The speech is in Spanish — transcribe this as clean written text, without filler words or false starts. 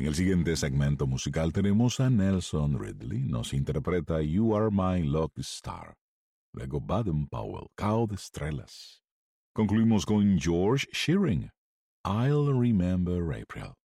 En el siguiente segmento musical tenemos a Nelson Ridley, nos interpreta You Are My Lucky Star. Luego Baden Powell, Cao de Estrellas. Concluimos con George Shearing, I'll Remember April.